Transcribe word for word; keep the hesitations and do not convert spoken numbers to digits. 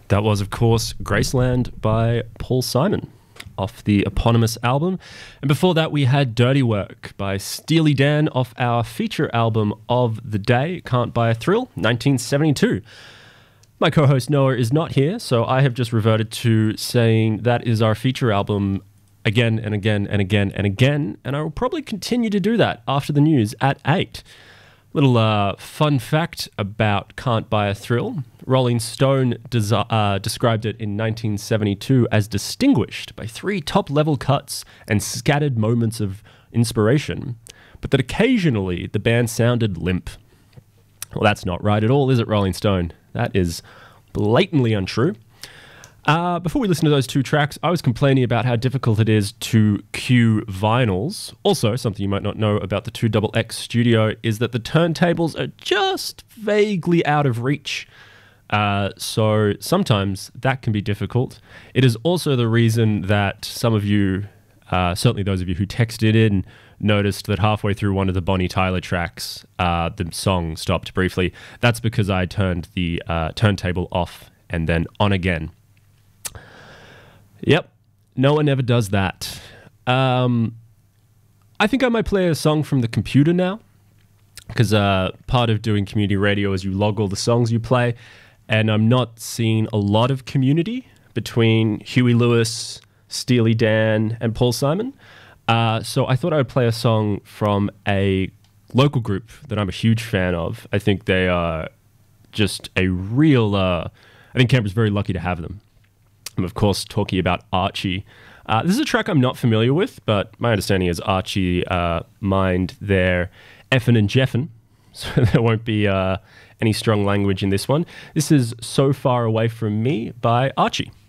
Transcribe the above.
That was, of course, Graceland by Paul Simon off the eponymous album. And before that, we had Dirty Work by Steely Dan off our feature album of the day, Can't Buy a Thrill, nineteen seventy-two. My co-host Noah is not here, so I have just reverted to saying that is our feature album again and again and again and again, and I will probably continue to do that after the news at eight. Little uh, fun fact about Can't Buy a Thrill. Rolling Stone desi- uh, described it in nineteen seventy-two as distinguished by three top-level cuts and scattered moments of inspiration, but that occasionally the band sounded limp. Well, that's not right at all, is it, Rolling Stone? That is blatantly untrue. Uh, before we listen to those two tracks, I was complaining about how difficult it is to cue vinyls. Also, something you might not know about the two X X Studio is that the turntables are just vaguely out of reach. Uh, so sometimes that can be difficult. It is also the reason that some of you, uh, certainly those of you who texted in, noticed that halfway through one of the Bonnie Tyler tracks, uh, the song stopped briefly. That's because I turned the uh, turntable off and then on again. Yep, no one ever does that. Um, I think I might play a song from the computer now, because uh, part of doing community radio is you log all the songs you play, and I'm not seeing a lot of community between Huey Lewis, Steely Dan, and Paul Simon. Uh, so I thought I would play a song from a local group that I'm a huge fan of. I think they are just a real... Uh, I think Canberra's very lucky to have them. I'm, of course, talking about Archie. Uh, this is a track I'm not familiar with, but my understanding is Archie uh, mined their effin' and jeffin', so there won't be uh, any strong language in this one. This is So Far Away From Me by Archie.